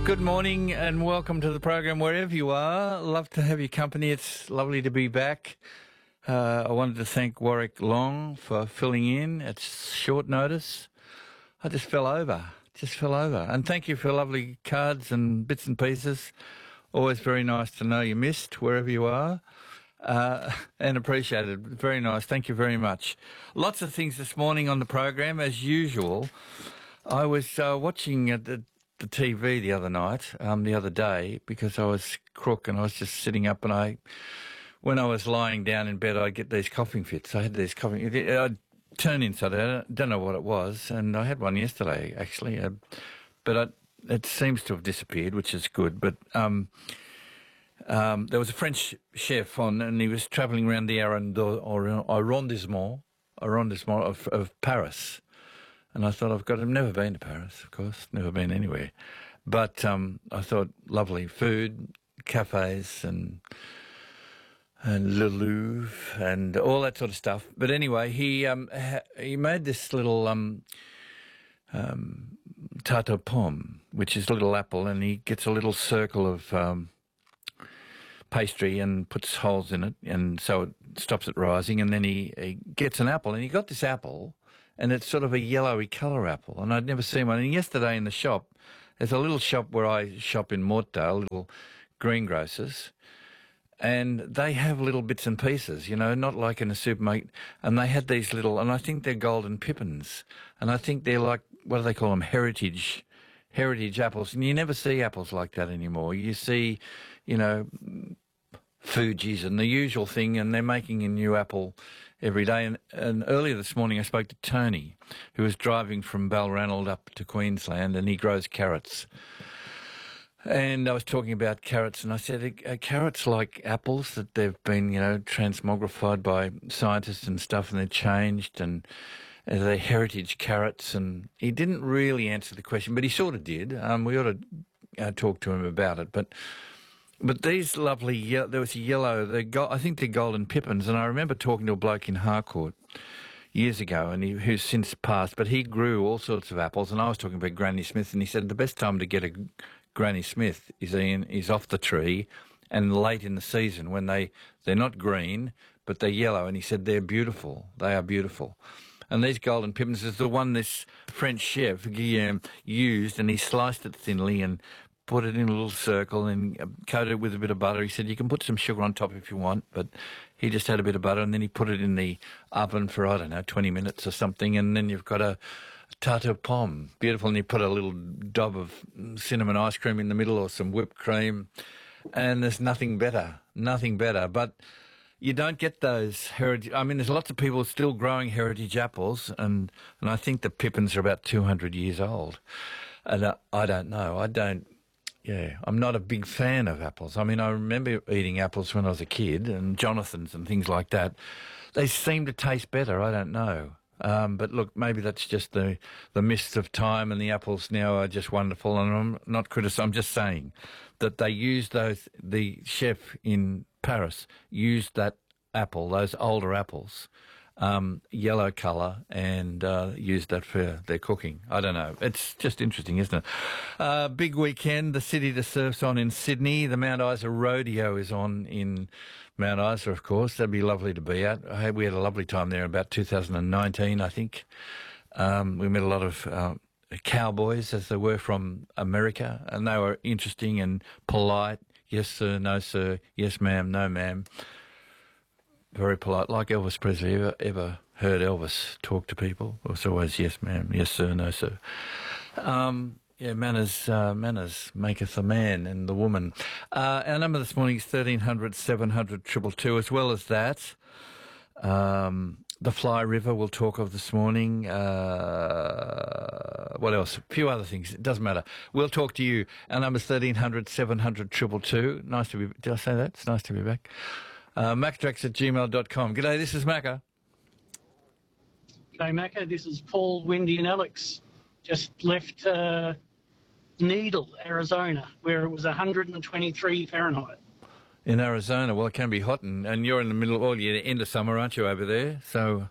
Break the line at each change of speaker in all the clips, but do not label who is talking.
Good morning and welcome to the program wherever you are. Love to have your company. It's lovely to be back. I wanted to thank Warwick Long for filling in at short notice. I just fell over. And thank you for lovely cards and bits and pieces. Always very nice to know you missed wherever you are. And appreciated. Very nice. Thank you very much. Lots of things this morning on the program, as usual. I was watching the TV the other day, because I was crook and I was just sitting up, and when I was lying down in bed, I'd get these coughing fits. I had these coughing. I'd turn inside out. I don't know what it was, and I had one yesterday actually, but it seems to have disappeared, which is good. But there was a French chef on, and he was travelling around the arrondissement of Paris. And I thought, I've never been to Paris, of course, never been anywhere. But I thought, lovely food, cafes and Le Louvre and all that sort of stuff. But anyway, he made this little tarte aux pommes, which is a little apple, and he gets a little circle of pastry and puts holes in it, and so it stops it rising, and then he gets an apple, and he got this apple, and it's sort of a yellowy colour apple, and I'd never seen one. And yesterday in the shop, there's a little shop where I shop in Mortdale, little greengrocers, and they have little bits and pieces, you know, not like in a supermarket. And they had these little, and I think they're golden pippins, and I think they're like, what do they call them, heritage apples. And you never see apples like that anymore. You see, you know, Fuji's and the usual thing, and they're making a new apple every day. And earlier this morning I spoke to Tony, who was driving from Balranald up to Queensland, and he grows carrots. And I was talking about carrots, and I said, are carrots like apples, that they've been, you know, transmogrified by scientists and stuff, and they're changed, and they're heritage carrots? And he didn't really answer the question, but he sort of did. We ought to talk to him about it. But these lovely, there was a yellow, I think they're golden pippins, and I remember talking to a bloke in Harcourt years ago, and who's since passed, but he grew all sorts of apples, and I was talking about Granny Smith, and he said the best time to get a Granny Smith is off the tree and late in the season, when they're not green, but they're yellow, and he said they're beautiful. They are beautiful. And these golden pippins is the one this French chef, Guillaume, used, and he sliced it thinly and put it in a little circle and coated it with a bit of butter. He said you can put some sugar on top if you want, but he just had a bit of butter, and then he put it in the oven for, 20 minutes or something, and then you've got a tarte aux pommes. Beautiful. And you put a little dob of cinnamon ice cream in the middle, or some whipped cream, and there's nothing better. But you don't get those heritage. I mean, there's lots of people still growing heritage apples, and I think the pippins are about 200 years old. And I don't know. I'm not a big fan of apples. I mean, I remember eating apples when I was a kid, and Jonathan's and things like that. They seem to taste better. I don't know. But look, maybe that's just the mists of time, and the apples now are just wonderful. And I'm not criticizing. I'm just saying that they used the chef in Paris used that apple, those older apples, yellow colour, and used that for their cooking. I don't know. It's just interesting, isn't it? Big weekend. The City to Surf's on in Sydney. The Mount Isa Rodeo is on in Mount Isa, of course. That'd be lovely to be at. We had a lovely time there in about 2019, I think. We met a lot of cowboys, as they were, from America, and they were interesting and polite. Yes, sir. No, sir. Yes, ma'am. No, ma'am. Very polite, like Elvis Presley. Ever heard Elvis talk to people? It was always yes, ma'am, yes, sir, no, sir. Manners maketh a man and the woman. Our number this morning is 1300 700 222. As well as that, the Fly River we'll talk of this morning. What else? A few other things. It doesn't matter. We'll talk to you. Our number is 1300 700 222. Nice to be. Did I say that? It's nice to be back. Mactrax@gmail.com. G'day, this is Macca.
G'day, Macca. This is Paul, Wendy and Alex. Just left Needle, Arizona, where it was 123 Fahrenheit.
In Arizona, well, it can be hot, and you're in the middle, you're the end of summer, aren't you, over there? So,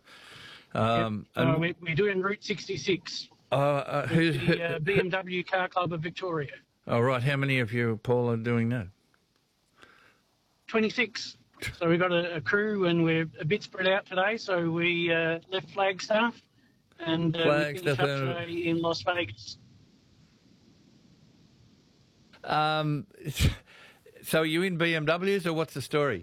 we're doing Route 66.
Who's
the BMW Car Club of Victoria.
Oh, right. How many of you, Paul, are doing that?
26. So we've got a crew and we're a bit spread out today. So we left Flagstaff and we
Flagstaff,
finished up today in Las Vegas.
So are you in BMWs or what's the story?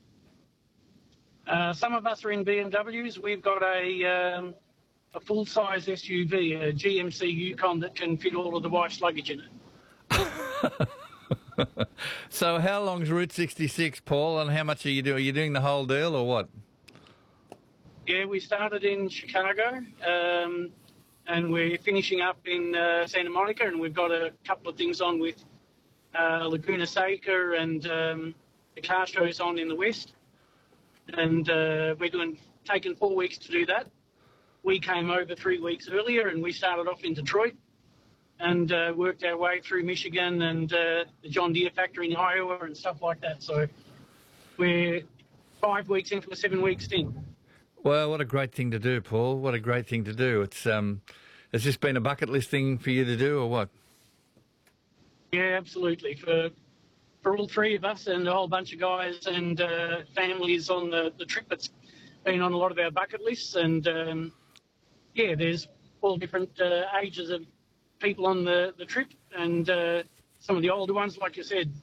Some of us are in BMWs. We've got a full-size SUV, a GMC Yukon that can fit all of the wife's luggage in it.
So how long's Route 66, Paul, and how much are you doing? Are you doing the whole deal or what?
Yeah, we started in Chicago and we're finishing up in Santa Monica, and we've got a couple of things on with Laguna Seca and the car shows on in the west. And we're taking 4 weeks to do that. We came over 3 weeks earlier and we started off in Detroit and worked our way through Michigan and the John Deere factory in Iowa and stuff like that. So we're 5 weeks into a 7 week stint.
Well, what a great thing to do, Paul. What a great thing to do. It's has this been a bucket list thing for you to do or what?
Yeah, absolutely. For all three of us and a whole bunch of guys and families on the trip, it's been on a lot of our bucket lists. And yeah, there's all different ages of people on the trip, and some of the older ones, like you said,